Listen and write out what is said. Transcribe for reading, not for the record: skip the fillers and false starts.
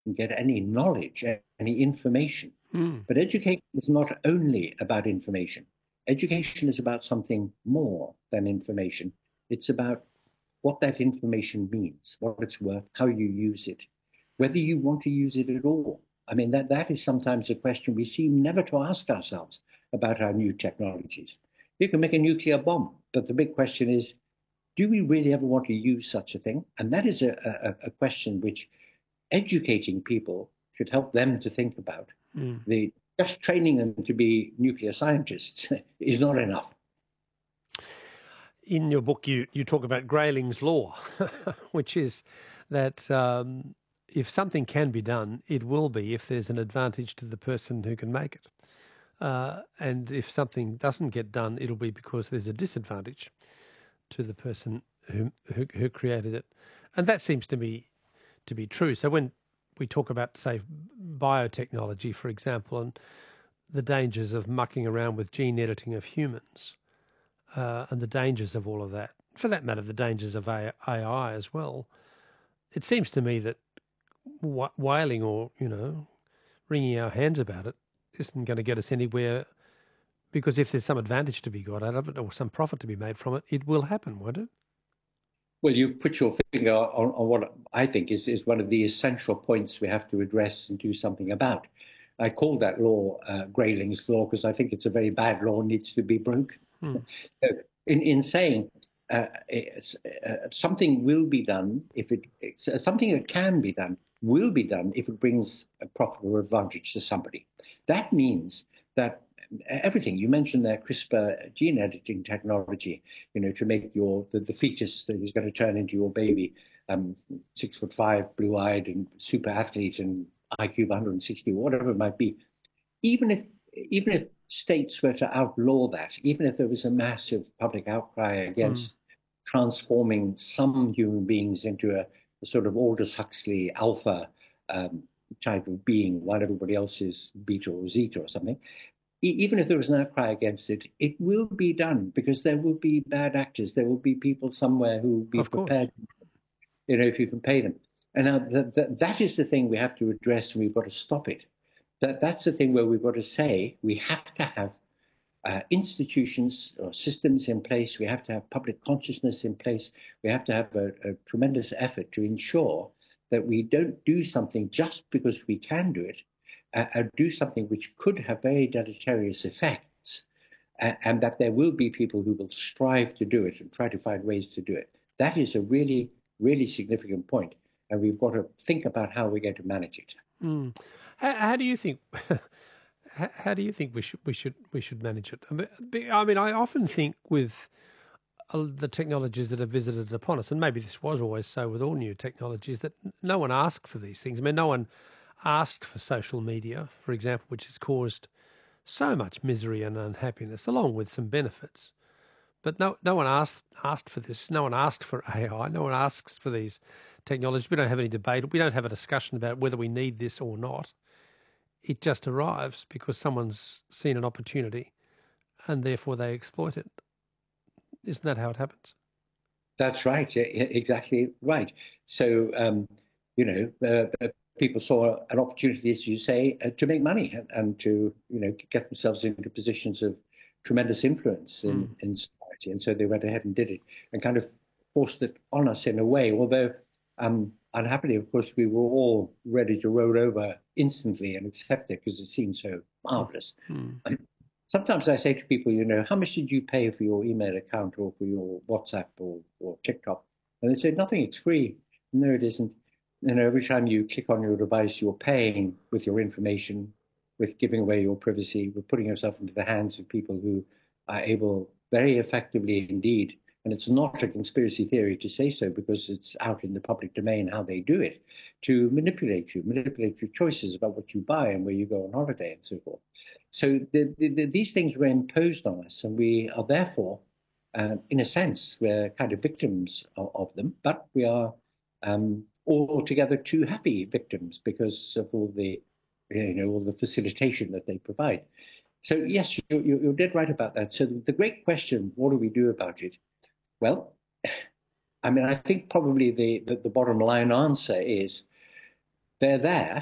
get any knowledge, any information. Mm. But education is not only about information. Education is about something more than information. It's about what that information means, what it's worth, how you use it, whether you want to use it at all. I mean, that is sometimes a question we seem never to ask ourselves about our new technologies. You can make a nuclear bomb, but the big question is, do we really ever want to use such a thing? And that is a question which educating people should help them to think about. Mm. Just training them to be nuclear scientists is not enough. In your book, you talk about Grayling's law, which is that if something can be done, it will be if there's an advantage to the person who can make it. And if something doesn't get done, it'll be because there's a disadvantage to the person who created it. And that seems to me to be true. So when we talk about, say, biotechnology, for example, and the dangers of mucking around with gene editing of humans, and the dangers of all of that, for that matter, the dangers of AI as well, it seems to me that wailing or, wringing our hands about it isn't going to get us anywhere, because if there's some advantage to be got out of it or some profit to be made from it, it will happen, won't it? Well, you put your finger on what I think is one of the essential points we have to address and do something about. I call that law Grayling's law because I think it's a very bad law, needs to be broken. So in saying something will be done if something that can be done will be done if it brings a profit or advantage to somebody. That means that everything you mentioned there, CRISPR gene editing technology, to make the fetus that is going to turn into your baby 6'5", blue-eyed and super athlete and IQ 160, whatever it might be. Even if states were to outlaw that, even if there was a massive public outcry against transforming some human beings into a sort of Aldous Huxley alpha type of being, while everybody else is beta or zeta or something, even if there was an outcry against it, it will be done because there will be bad actors. There will be people somewhere who will be prepared, if you can pay them. And now that is the thing we have to address, and we've got to stop it. That's the thing where we've got to say we have to have institutions or systems in place. We have to have public consciousness in place. We have to have a tremendous effort to ensure that we don't do something just because we can do it, do something which could have very deleterious effects, and that there will be people who will strive to do it and try to find ways to do it. That is a really, really significant point, and we've got to think about how we're going to manage it. How do you think? How do you think we should manage it? I mean, I often think with the technologies that have visited upon us, and maybe this was always so with all new technologies, that no one asked for these things. I mean, no one asked for social media, for example, which has caused so much misery and unhappiness, along with some benefits. But no one asked for this. No one asked for AI. No one asks for these technologies. We don't have any debate. We don't have a discussion about whether we need this or not. It just arrives because someone's seen an opportunity and therefore they exploit it. Isn't that how it happens? That's right. Yeah, exactly right. So, people saw an opportunity, as you say, to make money and to, get themselves into positions of tremendous influence in society. And so they went ahead and did it and kind of forced it on us in a way, although unhappily, of course, we were all ready to roll over instantly and accept it because it seemed so marvelous. Sometimes I say to people, how much did you pay for your email account or for your WhatsApp or TikTok? And they say, nothing, it's free. No, it isn't. Every time you click on your device, you're paying with your information, with giving away your privacy, with putting yourself into the hands of people who are able very effectively indeed, and it's not a conspiracy theory to say so because it's out in the public domain how they do it, to manipulate your choices about what you buy and where you go on holiday and so forth. So these things were imposed on us, and we are therefore, in a sense, we're kind of victims of them, but we are altogether too happy victims because of all the, all the facilitation that they provide. So yes, you're dead right about that. So the great question, what do we do about it? Well, I mean, I think probably the bottom line answer is They're there